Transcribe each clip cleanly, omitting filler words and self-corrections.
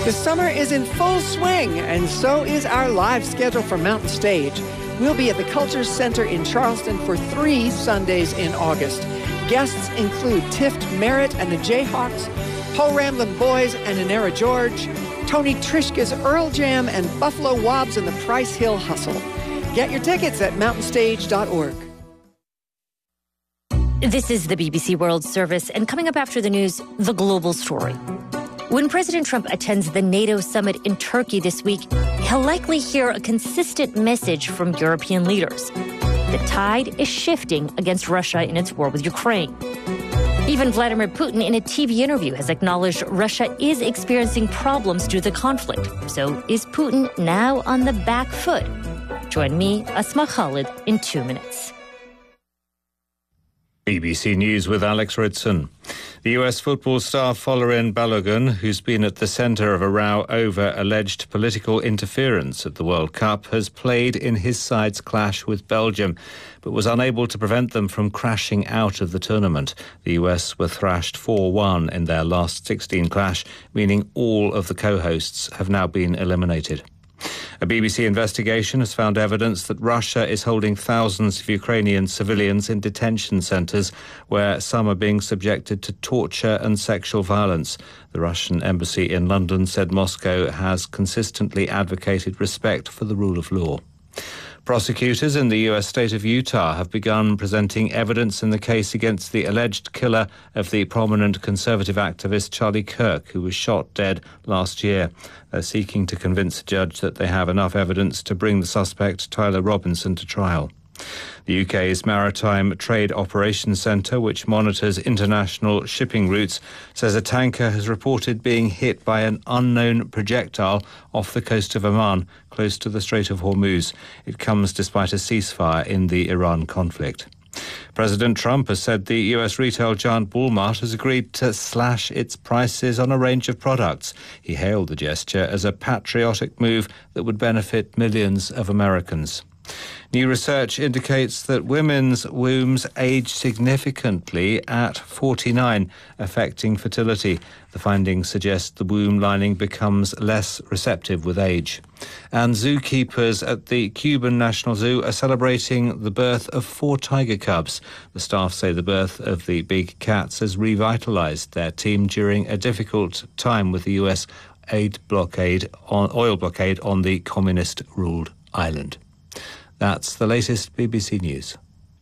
The summer is in full swing, and so is our live schedule for Mountain Stage. We'll be at the Culture Center in Charleston for 3 Sundays in August. Guests include Tift Merritt and the Jayhawks, Paul Ramblin' Boys and Inera George, Tony Trishka's Earl Jam, and Buffalo Wobbs and the Price Hill Hustle. Get your tickets at mountainstage.org. This is the BBC World Service, and coming up after the news, the global story. When President Trump attends the NATO summit in Turkey this week, he'll likely hear a consistent message from European leaders. The tide is shifting against Russia in its war with Ukraine. Even Vladimir Putin, in a TV interview, has acknowledged Russia is experiencing problems due to the conflict. So is Putin now on the back foot? Join me, Asma Khalid, in 2 minutes. BBC News with Alex Ridson. The US football star Folarin Balogun, who's been at the centre of a row over alleged political interference at the World Cup, has played in his side's clash with Belgium, but was unable to prevent them from crashing out of the tournament. The US were thrashed 4-1 in their last 16 clash, meaning all of the co-hosts have now been eliminated. A BBC investigation has found evidence that Russia is holding thousands of Ukrainian civilians in detention centres where some are being subjected to torture and sexual violence. The Russian embassy in London said Moscow has consistently advocated respect for the rule of law. Prosecutors in the US state of Utah have begun presenting evidence in the case against the alleged killer of the prominent conservative activist Charlie Kirk, who was shot dead last year. They're seeking to convince a judge that they have enough evidence to bring the suspect, Tyler Robinson, to trial. The UK's Maritime Trade Operations Centre, which monitors international shipping routes, says a tanker has reported being hit by an unknown projectile off the coast of Oman, close to the Strait of Hormuz. It comes despite a ceasefire in the Iran conflict. President Trump has said the US retail giant Walmart has agreed to slash its prices on a range of products. He hailed the gesture as a patriotic move that would benefit millions of Americans. New research indicates that women's wombs age significantly at 49, affecting fertility. The findings suggest the womb lining becomes less receptive with age. And zookeepers at the Cuban National Zoo are celebrating the birth of 4 tiger cubs. The staff say the birth of the big cats has revitalised their team during a difficult time with the US oil blockade on the communist-ruled island. That's the latest BBC News.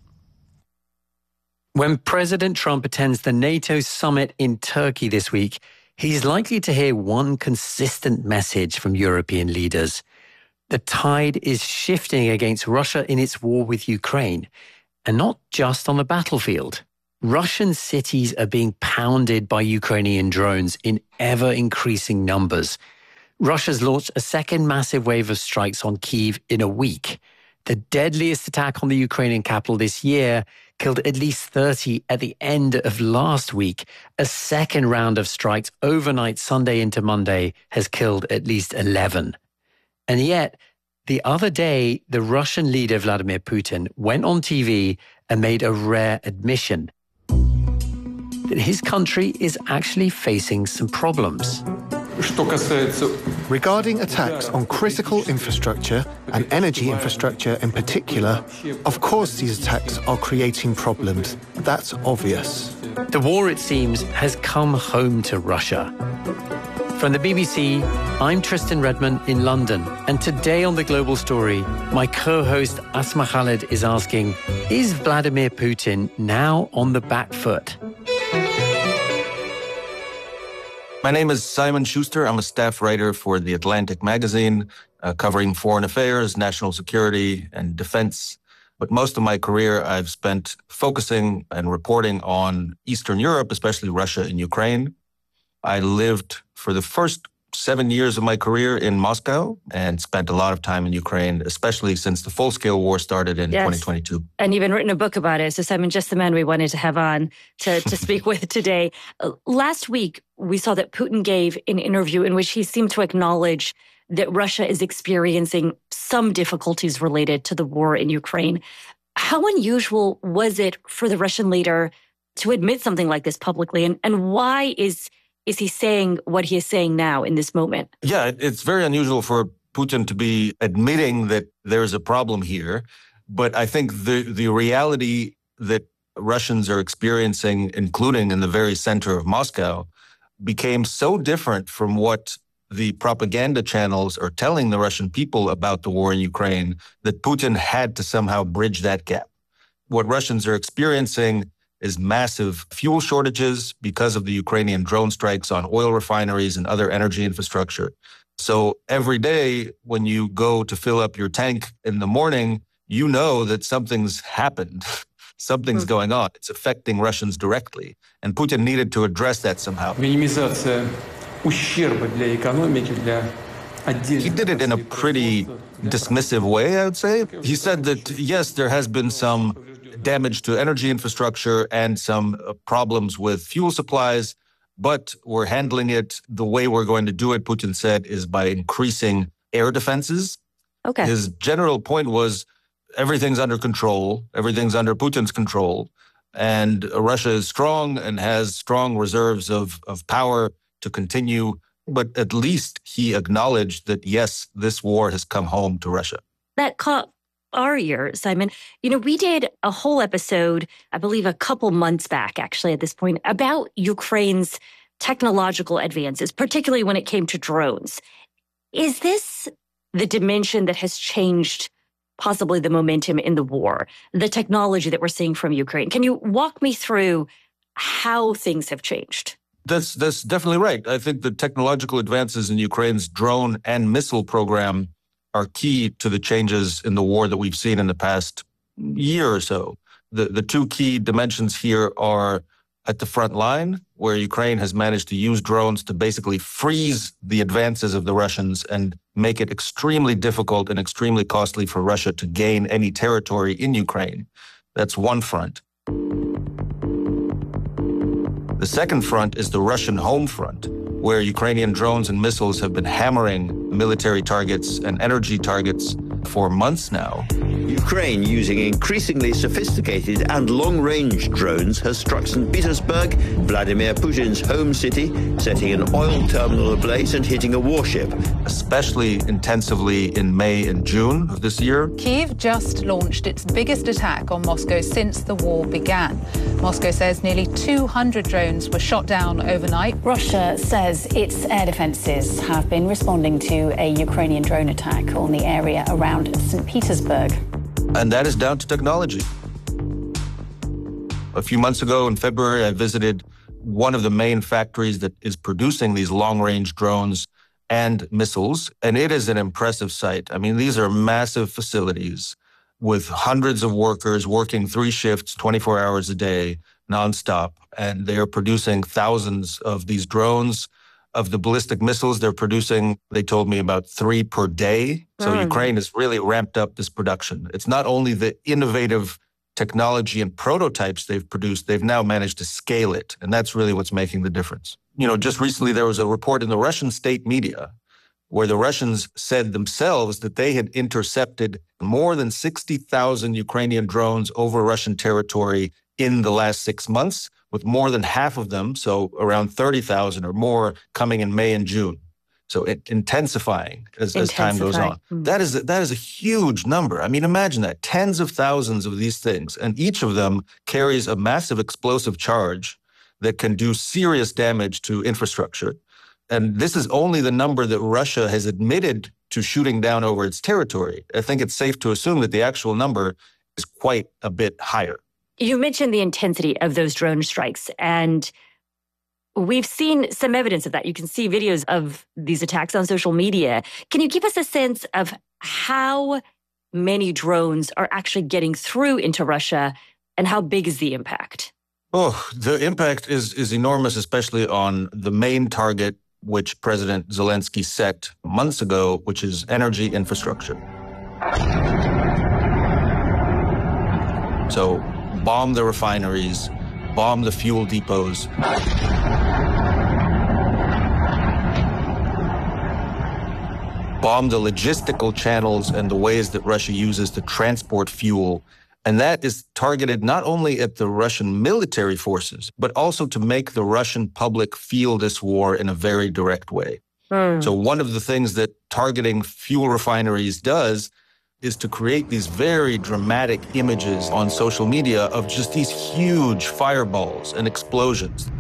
When President Trump attends the NATO summit in Turkey this week, he's likely to hear one consistent message from European leaders. The tide is shifting against Russia in its war with Ukraine, and not just on the battlefield. Russian cities are being pounded by Ukrainian drones in ever-increasing numbers. Russia's launched a second massive wave of strikes on Kyiv in a week. The deadliest attack on the Ukrainian capital this year killed at least 30 at the end of last week. A second round of strikes overnight Sunday into Monday has killed at least 11. And yet, the other day, the Russian leader Vladimir Putin went on TV and made a rare admission that his country is actually facing some problems. Regarding attacks on critical infrastructure and energy infrastructure in particular, of course these attacks are creating problems. That's obvious. The war, it seems, has come home to Russia. From the BBC, I'm Tristan Redman in London, and today on The Global Story, my co-host Asma Khalid is asking, is Vladimir Putin now on the back foot? My name is Simon Schuster. I'm a staff writer for The Atlantic magazine, covering foreign affairs, national security, and defense. But most of my career I've spent focusing and reporting on Eastern Europe, especially Russia and Ukraine. I lived for the first 7 years of my career in Moscow and spent a lot of time in Ukraine, especially since the full-scale war started in 2022. And you've even written a book about it. So, Simon, just the man we wanted to have on to speak with today. Last week, we saw that Putin gave an interview in which he seemed to acknowledge that Russia is experiencing some difficulties related to the war in Ukraine. How unusual was it for the Russian leader to admit something like this publicly? And why is is he saying what he is saying now in this moment? Yeah, it's very unusual for Putin to be admitting that there's a problem here. But I think the reality that Russians are experiencing, including in the very center of Moscow, became so different from what the propaganda channels are telling the Russian people about the war in Ukraine that Putin had to somehow bridge that gap. What Russians are experiencing is massive fuel shortages because of the Ukrainian drone strikes on oil refineries and other energy infrastructure. So every day when you go to fill up your tank in the morning, you know that something's happened. Something's going on. It's affecting Russians directly. And Putin needed to address that somehow. He did it in a pretty dismissive way, I would say. He said that, yes, there has been some damage to energy infrastructure and some problems with fuel supplies, but we're handling it the way we're going to do it, Putin said, is by increasing air defenses. Okay. His general point was everything's under control, everything's under Putin's control, and Russia is strong and has strong reserves of power to continue. But at least he acknowledged that, yes, this war has come home to Russia. That caught our ear, Simon. You know, we did a whole episode, I believe a couple months back, actually, at this point, about Ukraine's technological advances, particularly when it came to drones. Is this the dimension that has changed possibly the momentum in the war, the technology that we're seeing from Ukraine? Can you walk me through how things have changed? That's definitely right. I think the technological advances in Ukraine's drone and missile program are key to the changes in the war that we've seen in the past year or so. The two key dimensions here are at the front line, where Ukraine has managed to use drones to basically freeze the advances of the Russians and make it extremely difficult and extremely costly for Russia to gain any territory in Ukraine. That's one front. The second front is the Russian home front, where Ukrainian drones and missiles have been hammering military targets and energy targets for months now. Ukraine, using increasingly sophisticated and long-range drones, has struck St. Petersburg, Vladimir Putin's home city, setting an oil terminal ablaze and hitting a warship. Especially intensively in May and June of this year. Kyiv just launched its biggest attack on Moscow since the war began. Moscow says nearly 200 drones were shot down overnight. Russia says its air defences have been responding to a Ukrainian drone attack on the area around St. Petersburg. And that is down to technology. A few months ago in February, I visited one of the main factories that is producing these long-range drones and missiles, and it is an impressive sight. I mean, these are massive facilities with hundreds of workers working 3 shifts, 24 hours a day, nonstop, and they are producing thousands of these drones. Of the ballistic missiles they're producing, they told me about 3 per day. So Ukraine has really ramped up this production. It's not only the innovative technology and prototypes they've produced, they've now managed to scale it. And that's really what's making the difference. You know, just recently there was a report in the Russian state media where the Russians said themselves that they had intercepted more than 60,000 Ukrainian drones over Russian territory in the last 6 months, with more than half of them, so around 30,000 or more, coming in May and June. So intensifying as time goes on. That is a huge number. I mean, imagine that. Tens of thousands of these things, and each of them carries a massive explosive charge that can do serious damage to infrastructure. And this is only the number that Russia has admitted to shooting down over its territory. I think it's safe to assume that the actual number is quite a bit higher. You mentioned the intensity of those drone strikes, and we've seen some evidence of that. You can see videos of these attacks on social media. Can you give us a sense of how many drones are actually getting through into Russia, and how big is the impact? Oh, the impact is enormous, especially on the main target, which President Zelensky set months ago, which is energy infrastructure. So, bomb the refineries, bomb the fuel depots. Bomb the logistical channels and the ways that Russia uses to transport fuel And that is targeted not only at the Russian military forces, but also to make the Russian public feel this war in a very direct way. So one of the things that targeting fuel refineries does is to create these very dramatic images on social media of just these huge fireballs and explosions.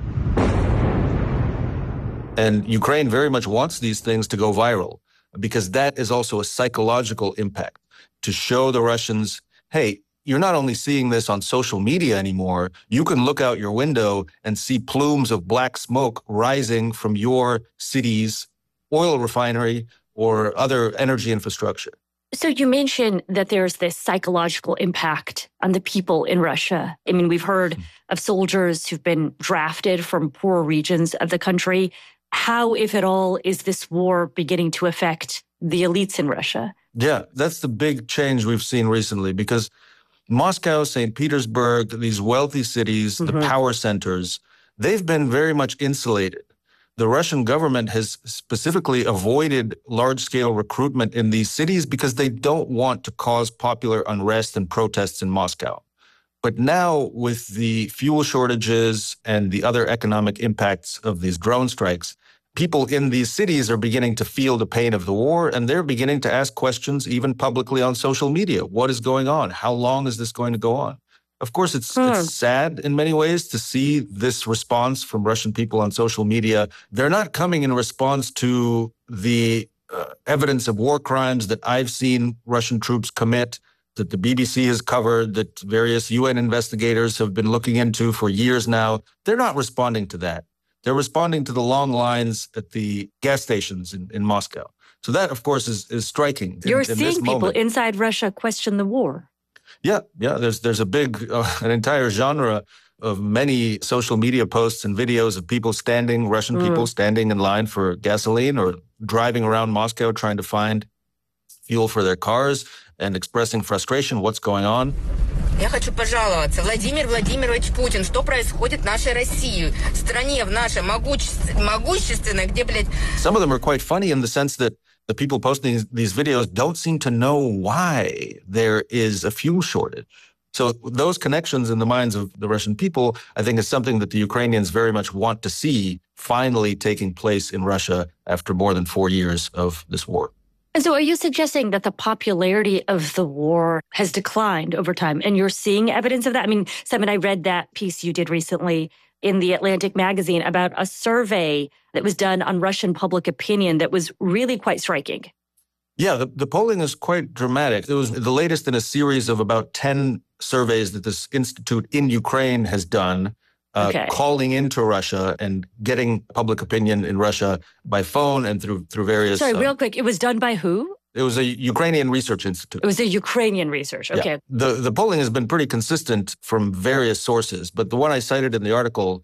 And Ukraine very much wants these things to go viral because that is also a psychological impact to show the Russians, hey, you're not only seeing this on social media anymore, you can look out your window and see plumes of black smoke rising from your city's oil refinery or other energy infrastructure. So you mentioned that there's this psychological impact on the people in Russia. I mean, we've heard of soldiers who've been drafted from poorer regions of the country. How, if at all, is this war beginning to affect the elites in Russia? Yeah, that's the big change we've seen recently because Moscow, St. Petersburg, these wealthy cities, the power centers, they've been very much insulated. The Russian government has specifically avoided large-scale recruitment in these cities because they don't want to cause popular unrest and protests in Moscow. But now, with the fuel shortages and the other economic impacts of these drone strikes, people in these cities are beginning to feel the pain of the war, and they're beginning to ask questions even publicly on social media. What is going on? How long is this going to go on? Of course, it's sad in many ways to see this response from Russian people on social media. They're not coming in response to the evidence of war crimes that I've seen Russian troops commit, that the BBC has covered, that various UN investigators have been looking into for years now. They're not responding to that. They're responding to the long lines at the gas stations in Moscow. So that, of course, is striking. You're seeing people inside Russia question the war. Yeah. There's a big, an entire genre of many social media posts and videos of people Russian people standing in line for gasoline or driving around Moscow trying to find fuel for their cars and expressing frustration. What's going on? Я хочу пожаловаться. Владимир Владимирович Путин, что происходит в нашей России? В стране, в нашей могущественной, где, блядь... Some of them are quite funny in the sense that the people posting these videos don't seem to know why there is a fuel shortage. So those connections in the minds of the Russian people, I think, is something that the Ukrainians very much want to see finally taking place in Russia after more than 4 years of this war. And so are you suggesting that the popularity of the war has declined over time? And you're seeing evidence of that? I mean, Simon, I read that piece you did recently in the Atlantic magazine about a survey that was done on Russian public opinion that was really quite striking. Yeah, the polling is quite dramatic. It was the latest in a series of about 10 surveys that this institute in Ukraine has done, calling into Russia and getting public opinion in Russia by phone and through various... Sorry, real quick, it was done by who? It was a Ukrainian research institute. It was a Ukrainian research, okay. Yeah. The polling has been pretty consistent from various sources, but the one I cited in the article,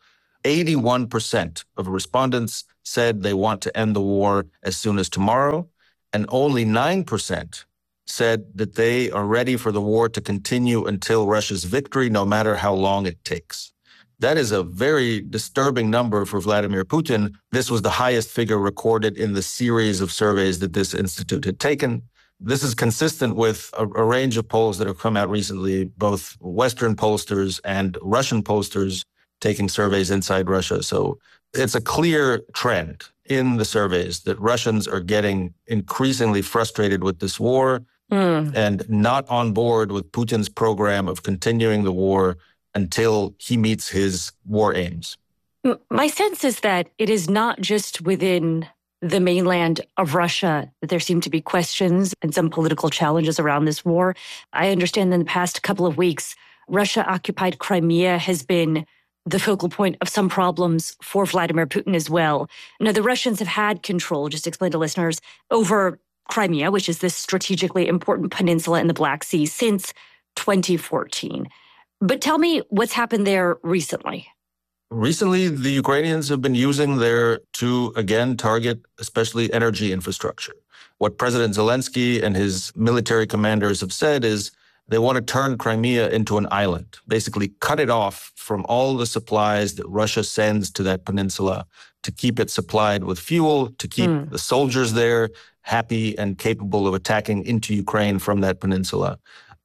81% of respondents said they want to end the war as soon as tomorrow, and only 9% said that they are ready for the war to continue until Russia's victory, no matter how long it takes. That is a very disturbing number for Vladimir Putin. This was the highest figure recorded in the series of surveys that this institute had taken. This is consistent with a range of polls that have come out recently, both Western pollsters and Russian pollsters taking surveys inside Russia. So it's a clear trend in the surveys that Russians are getting increasingly frustrated with this war and not on board with Putin's program of continuing the war until he meets his war aims. My sense is that it is not just within the mainland of Russia that there seem to be questions and some political challenges around this war. I understand in the past couple of weeks, Russia-occupied Crimea has been the focal point of some problems for Vladimir Putin as well. Now, the Russians have had control, just to explain to listeners, over Crimea, which is this strategically important peninsula in the Black Sea, since 2014. But tell me what's happened there recently. Recently, the Ukrainians have been using there to, again, target especially energy infrastructure. What President Zelensky and his military commanders have said is they want to turn Crimea into an island, basically cut it off from all the supplies that Russia sends to that peninsula to keep it supplied with fuel, to keep the soldiers there happy and capable of attacking into Ukraine from that peninsula.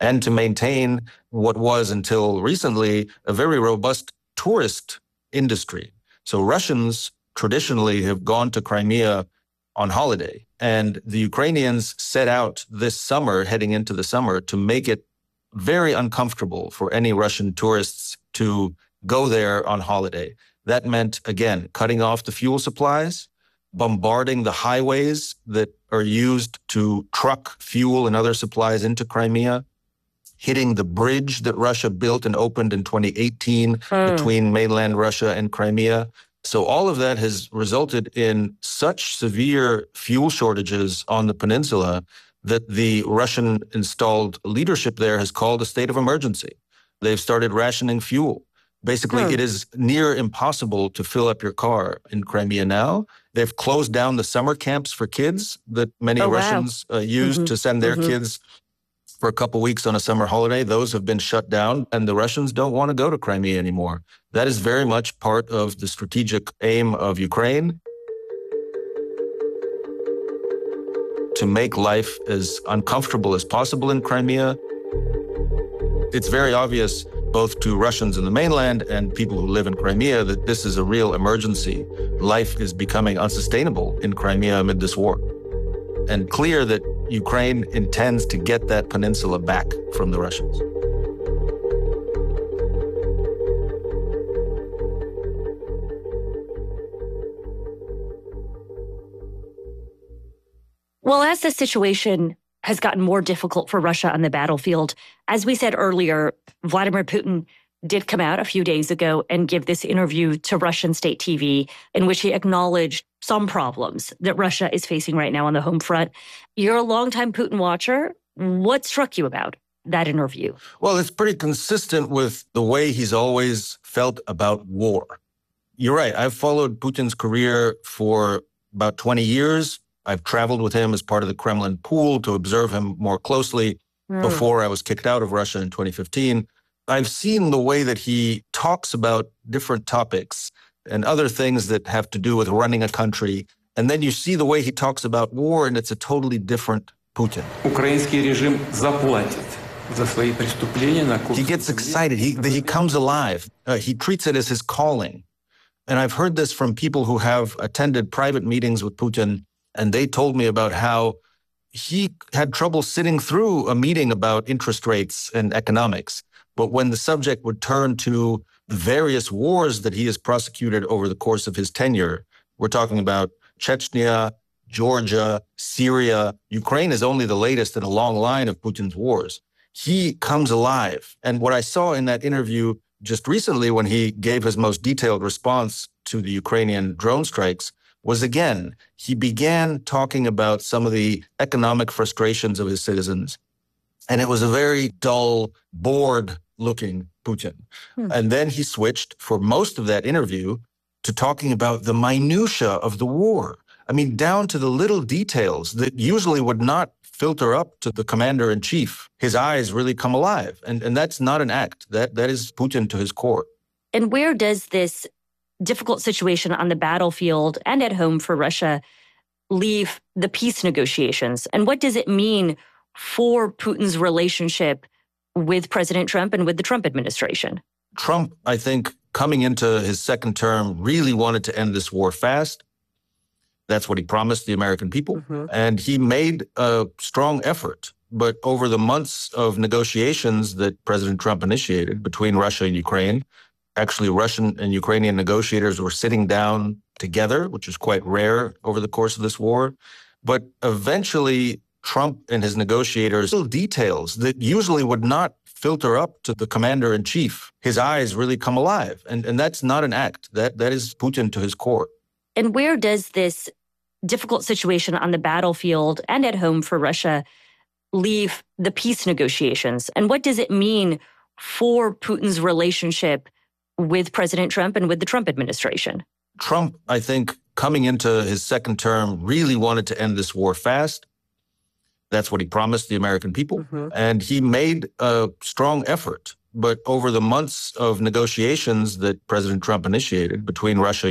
and to maintain what was until recently a very robust tourist industry. So Russians traditionally have gone to Crimea on holiday, and the Ukrainians set out this summer, heading into the summer, to make it very uncomfortable for any Russian tourists to go there on holiday. That meant, again, cutting off the fuel supplies, bombarding the highways that are used to truck fuel and other supplies into Crimea, hitting the bridge that Russia built and opened in 2018 between mainland Russia and Crimea. So all of that has resulted in such severe fuel shortages on the peninsula that the Russian-installed leadership there has called a state of emergency. They've started rationing fuel. Basically, it is near impossible to fill up your car in Crimea now. They've closed down the summer camps for kids that many Russians used to send their kids for a couple weeks on a summer holiday. Those have been shut down, and the Russians don't want to go to Crimea anymore. That is very much part of the strategic aim of Ukraine, to make life as uncomfortable as possible in Crimea. It's very obvious, both to Russians in the mainland and people who live in Crimea, that this is a real emergency. Life is becoming unsustainable in Crimea amid this war. And clear that Ukraine intends to get that peninsula back from the Russians. Well, as the situation has gotten more difficult for Russia on the battlefield, as we said earlier, Vladimir Putin did come out a few days ago and give this interview to Russian state TV in which he acknowledged some problems that Russia is facing right now on the home front. You're a longtime Putin watcher. What struck you about that interview? Well, it's pretty consistent with the way he's always felt about war. You're right. I've followed Putin's career for about 20 years. I've traveled with him as part of the Kremlin pool to observe him more closely before I was kicked out of Russia in 2015. I've seen the way that he talks about different topics and other things that have to do with running a country. And then you see the way he talks about war, and it's a totally different Putin. He gets excited. He comes alive. He treats it as his calling. And I've heard this from people who have attended private meetings with Putin, and they told me about how he had trouble sitting through a meeting about interest rates and economics. But when the subject would turn to the various wars that he has prosecuted over the course of his tenure, we're talking about Chechnya, Georgia, Syria. Ukraine is only the latest in a long line of Putin's wars. He comes alive. And what I saw in that interview just recently when he gave his most detailed response to the Ukrainian drone strikes was, again, he began talking about some of the economic frustrations of his citizens. And it was a very dull, bored-looking Putin. And then he switched for most of that interview to talking about the minutia of the war. I mean, down to the little details that usually would not filter up to the commander-in-chief. His eyes really come alive. And that's not an act. That is Putin to his core. And where does this difficult situation on the battlefield and at home for Russia leave the peace negotiations? And what does it mean for Putin's relationship with President Trump and with the Trump administration? Trump, I think, coming into his second term, really wanted to end this war fast. That's what he promised the American people. And he made a strong effort. But over the months of negotiations that President Trump initiated between Russia and Ukraine, actually Russian and Ukrainian negotiators were sitting down together, which is quite rare over the course of this war. But eventually, Trump and his negotiators, little details that usually would not filter up to the commander-in-chief. His eyes really come alive. And that's not an act. That is Putin to his core. And where does this difficult situation on the battlefield and at home for Russia leave the peace negotiations? And what does it mean for Putin's relationship with President Trump and with the Trump administration? Trump, I think, coming into his second term, really wanted to end this war fast. That's what he promised the American people. And he made a strong effort. But over the months of negotiations that President Trump initiated between Russia